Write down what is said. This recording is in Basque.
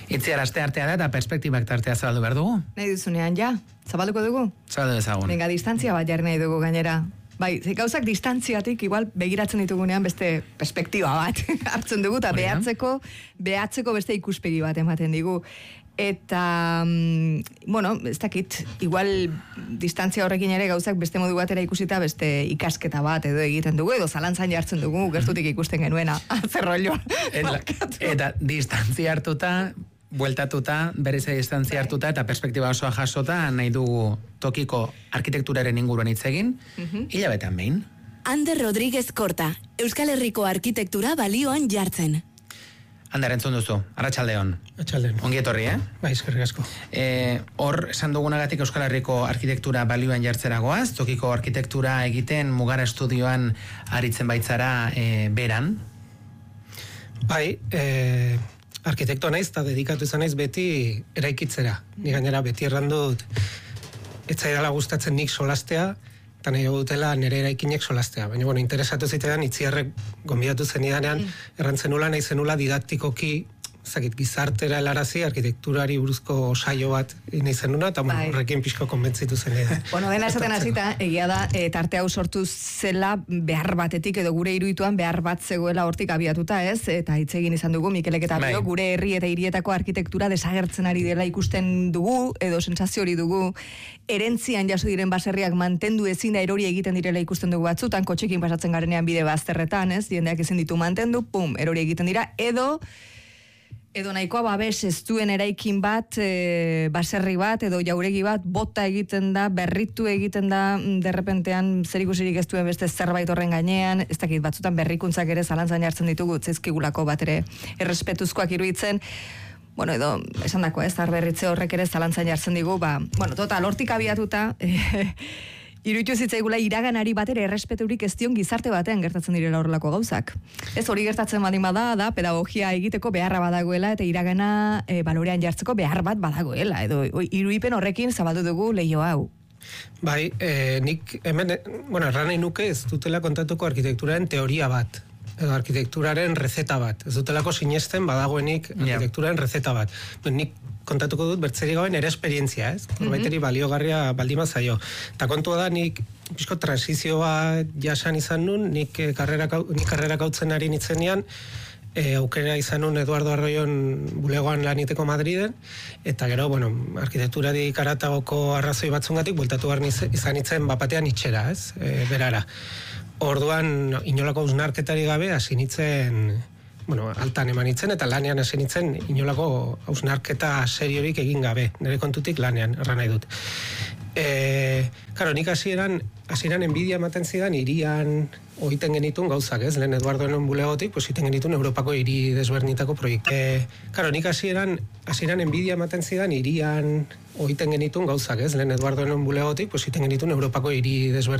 Itziar aste artea da eta perspektibak tartea zabaldu behar dugu. Nahi duzunean, ja? Zabalduko dugu? Zabaldu ezagun. Venga, distantzia bat jarri nahi dugu gainera. Bai, gauzak distantziatik igual begiratzen ditugunean beste perspektiba bat hartzen dugu, eta behatzeko beste ikuspegi bat ematen digu. Eta, bueno, ez dakit, igual distantzia horrekin ere gauzak beste modu batera ikusita beste ikasketa bat edo egiten dugu, edo zalantzan jartzen dugu, gertutik ikusten genuena, zerrollo. Eta distantzia hartuta, bueltatuta, berez distantzia hartuta eta perspektiba osoa jasota nahi dugu tokiko arkitekturaren inguruan hitz egin, hilabetean behin. Ander Rodríguez Korta, Euskal Herriko arkitektura balioan jartzen. Ander, entzun duzu, arratsaldeon. Arratsaldeon. Ongi etorri, Bai, eskerrik asko. Hor, esan dugunagatik Euskal Herriko arkitektura balioan jartzeragoaz, tokiko arkitektura egiten Mugara Estudioan aritzen baitzara beran. Bai, arkitektoa naiz eta dedikatu izan naiz beti eraikitzera. Ni gainera beti errandut ez zaidala gustatzen nik solastea, eta nahi dutela nire eraikinek solastea. Baina, bueno, interesatu zitean, Itziarrek gonbidatu zenidanean, errantzen nula, nahi zenula didaktikoki, gizartera helarazi, arkitekturari buruzko saio bat nahi zenuna, eta horrekin pixko konbentzitu zenidan. Bueno, dena esaten hasita, egia da, tarte hau sortu zela behar batetik, edo gure iruituan behar bat zegoela hortik abiatuta, ez? Eta hitz egin izan dugu, Mikelek eta bio, gure herri eta hirietako arkitektura desagertzen ari dela ikusten dugu, edo sentsazio hori dugu, erentzian jaso diren baserriak mantendu ezin da erori egiten direla ikusten dugu batzutan, kotxekin pasatzen garenean bide bazterretan, ez? Jendeak ezin ditu mantendu, pum, erori egiten dira, edo nahikoa babes ez duen eraikin bat, baserri bat, edo jauregi bat, bota egiten da, berritu egiten da, derrepentean zerikusirik ez duen beste zerbait horren gainean, ez dakit batzutan berrikuntzak ere zalantzan jartzen ditugu, zaizkigulako bat ere errespetuzkoak iruditzen, bueno, edo, esan dako, berritze horrek ere zalantzan jartzen digu, bueno, total, hortik abiatuta, iruditu zitzaigula iraganari batera errespeturik ez dion gizarte batean gertatzen direla horrelako gauzak. Ez hori gertatzen badin da pedagogia egiteko beharra badagoela eta iragana balorean jartzeko behar bat badagoela. Edo irudipen horrekin zabaldu dugu leio hau. Bai, nik hemen, erran nahi nuke ez dutela kontatuko arkitekturaren teoria bat, edo arkitekturaren rezeta bat. Ez dutelako sinesten badagoenik arkitekturaren rezeta bat. Nik kontatuko dut bertzeri gauen ere esperientzia, ez? Horbaiteri baliogarria baldima zaio. Eta kontua da, nik pixko transizioa jasan izan nun, nik karrera kautzen ari nitzenean, aukera izan nun Eduardo Arroyon bulegoan laniteko Madriden, eta gero, arkitekturari karatagoko arrazoi batzungatik, bueltatu behar izan nitzen bapatean itxera, ez? Berara. Orduan, inolako hausnarketari gabe, hasi nitzen, altan eman nitzen, eta lanean hasi nitzen inolako hausnarketa seriorik egin gabe, nire kontutik lanean, erran nahi dut. Karo, nik hasieran enbidia ematen zidan, irian oiten genitun gauzak, ez? Lehen Eduardoen bulegotik, oiten genitun Europako hiri desberdinetako proiektu. Karo, nik hasieran enbidia ematen zidan, irian oiten genitun gauzak, ez? Lehen Eduardoen bulegotik, oiten genitun Europako hiri desberdinetako